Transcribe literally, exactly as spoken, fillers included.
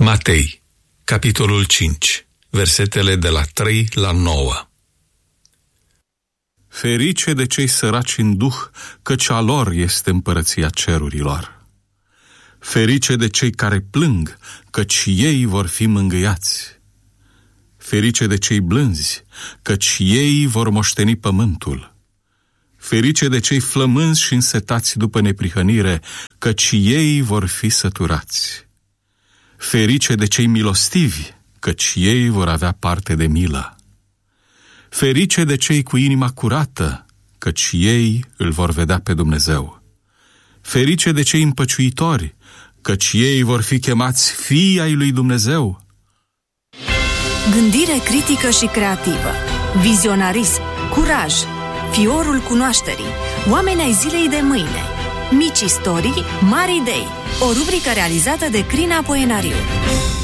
Matei, capitolul cinci, versetele de la trei la nouă. Ferice de cei săraci în duh, căci a lor este împărăția cerurilor. Ferice de cei care plâng, căci ei vor fi mângâiați. Ferice de cei blânzi, căci ei vor moșteni pământul. Ferice de cei flămânzi și însetați după neprihănire, căci ei vor fi săturați. Ferice de cei milostivi, căci ei vor avea parte de milă. Ferice de cei cu inima curată, căci ei îl vor vedea pe Dumnezeu. Ferice de cei împăciuitori, căci ei vor fi chemați fii ai lui Dumnezeu. Gândire critică și creativă, vizionarism, curaj, fiorul cunoașterii, oameni ai zilei de mâine, mici istorii, mari idei, o rubrică realizată de Crina Poenariu.